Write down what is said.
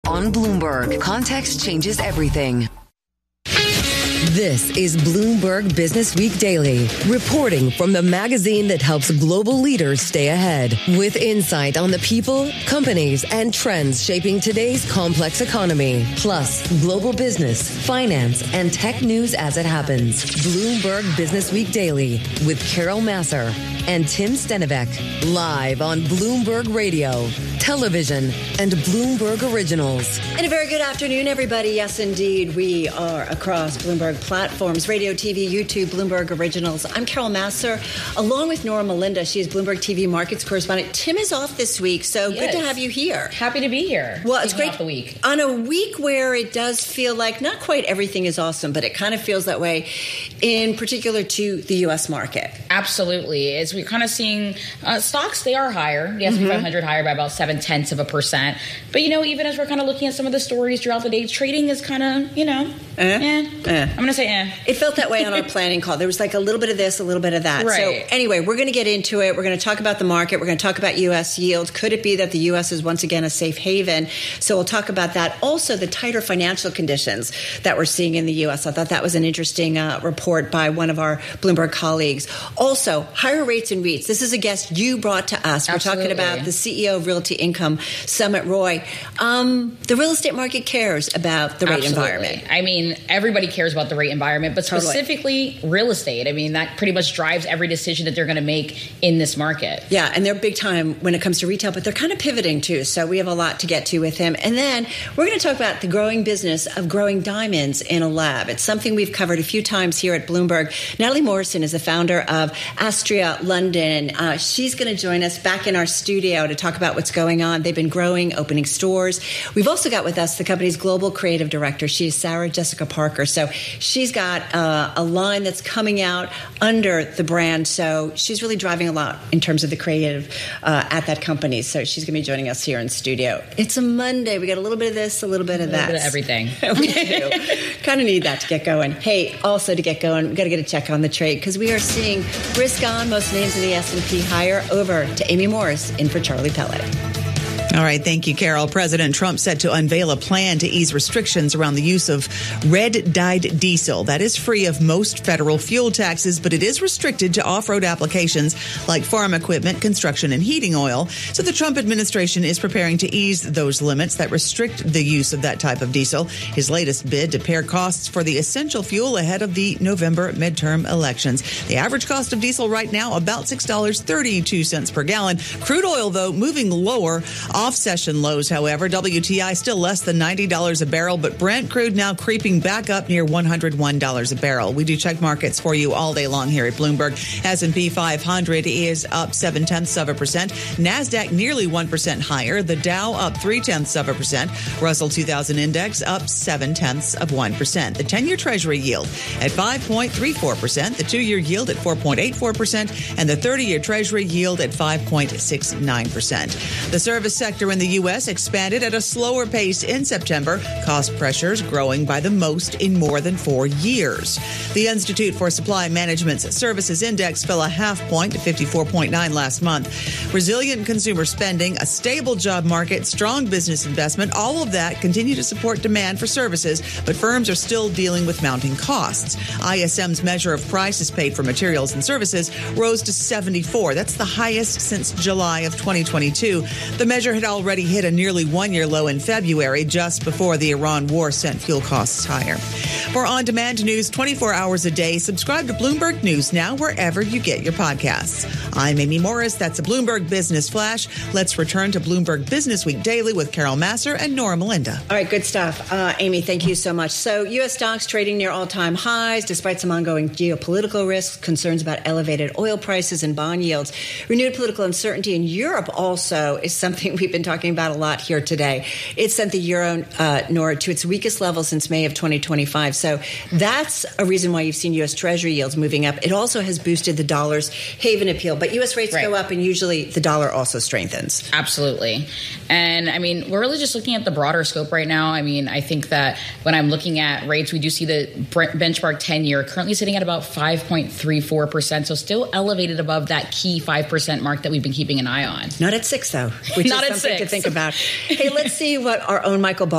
on Bloomberg. Context changes everything. This is Bloomberg Business Week Daily, reporting from the magazine that helps global leaders stay ahead, with insight on the people, companies, and trends shaping today's complex economy, plus global business, finance, and tech news as it happens. Bloomberg Business Week Daily with Carol Massar and Tim Stenivek, live on Bloomberg Radio, television, and Bloomberg Originals. And a very good afternoon, everybody. Yes, indeed, we are across Bloomberg platforms, radio, TV, YouTube, Bloomberg Originals. I'm Carol Massar, along with Nora Melinda. She is Bloomberg TV Markets correspondent. Tim is off this week, so good to have you here. Happy to be here. Well, it's great. The week. On a week where it does feel like not quite everything is awesome, but it kind of feels that way, in particular to the U.S. market. Absolutely. As we're kind of seeing stocks, they are higher. The S&P 500 higher by about 0.7%. But, even as we're kind of looking at some of the stories throughout the day, trading is kind of, I'm going to say It felt that way on our planning call. There was like a little bit of this, a little bit of that. Right. So anyway, we're going to get into it. We're going to talk about the market. We're going to talk about U.S. yields. Could it be that the U.S. is once again a safe haven? So we'll talk about that. Also, the tighter financial conditions that we're seeing in the U.S. I thought that was an interesting report by one of our Bloomberg colleagues. Also, higher rates in REITs. This is a guest you brought to us. Absolutely. We're talking about the CEO of Realty Income, Sumit Roy. The real estate market cares about the rate environment. I mean, everybody cares about the rate environment, but specifically real estate. I mean, that pretty much drives every decision that they're going to make in this market. Yeah, and they're big time when it comes to retail, but they're kind of pivoting too. So we have a lot to get to with him. And then we're going to talk about the growing business of growing diamonds in a lab. It's something we've covered a few times here at Bloomberg. Natalie Morrison is the founder of Astria London. She's going to join us back in our studio to talk about what's going on. They've been growing, opening stores. We've also got with us the company's global creative director. She is Sarah Jessica Parker. So she's got a line that's coming out under the brand. So she's really driving a lot in terms of the creative at that company. So she's going to be joining us here in studio. It's a Monday. We got a little bit of this, a little bit of that. A little bit of everything. We do. Kind of need that to get going. Hey, also to get going, we've got to get a check on the trade because we are seeing risk on most names of the S&P higher. Over to Amy Morris in for Charlie Pellet. All right. Thank you, Carol. President Trump set to unveil a plan to ease restrictions around the use of red-dyed diesel. That is free of most federal fuel taxes, but it is restricted to off-road applications like farm equipment, construction, and heating oil. So the Trump administration is preparing to ease those limits that restrict the use of that type of diesel. His latest bid to pare costs for the essential fuel ahead of the November midterm elections. The average cost of diesel right now, about $6.32 per gallon. Crude oil, though, moving lower. Off session lows, however. WTI still less than $90 a barrel, but Brent crude now creeping back up near $101 a barrel. We do check markets for you all day long here at Bloomberg. S&P 500 is up 0.7%. NASDAQ nearly 1% higher. The Dow up 0.3%. Russell 2000 Index up 0.7%. The 10-year Treasury yield at 5.34%. The 2-year yield at 4.84%. And the 30-year Treasury yield at 5.69%. The service sector in the U.S. expanded at a slower pace in September. Cost pressures growing by the most in more than 4 years. The Institute for Supply Management's Services Index fell a half point to 54.9 last month. Resilient consumer spending, a stable job market, strong business investment, all of that continue to support demand for services, but firms are still dealing with mounting costs. ISM's measure of prices paid for materials and services rose to 74. That's the highest since July of 2022. The measure had already hit a nearly one-year low in February, just before the Iran war sent fuel costs higher. For on-demand news 24 hours a day, subscribe to Bloomberg News now wherever you get your podcasts. I'm Amy Morris. That's a Bloomberg Business Flash. Let's return to Bloomberg Business Week Daily with Carol Massar and Nora Melinda. All right, good stuff. Amy, thank you so much. So U.S. stocks trading near all-time highs despite some ongoing geopolitical risks, concerns about elevated oil prices and bond yields. Renewed political uncertainty in Europe also is something we've been talking about a lot here today. It sent the euro, Nora, to its weakest level since May of 2025. So that's a reason why you've seen U.S. Treasury yields moving up. It also has boosted the dollar's haven appeal. But U.S. rates go up, and usually the dollar also strengthens. Absolutely. And, I mean, we're really just looking at the broader scope right now. I mean, I think that when I'm looking at rates, we do see the benchmark 10-year currently sitting at about 5.34%, so still elevated above that key 5% mark that we've been keeping an eye on. Not at 6, though, which Not is at something 6. to think about. Hey, let's see what our own Michael